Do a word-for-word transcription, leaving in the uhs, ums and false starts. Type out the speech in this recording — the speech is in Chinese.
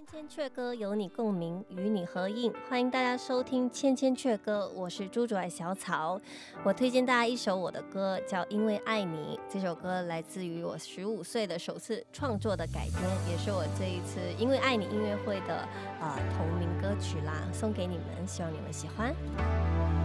千阙歌有你共鸣，与你合映。欢迎大家收听千千阙歌，我是朱主爱小草。我推荐大家一首我的歌，叫《因为爱你》。这首歌来自于我十五岁的首次创作的改编，也是我这一次《因为爱你》音乐会的、呃、同名歌曲啦，送给你们，希望你们喜欢。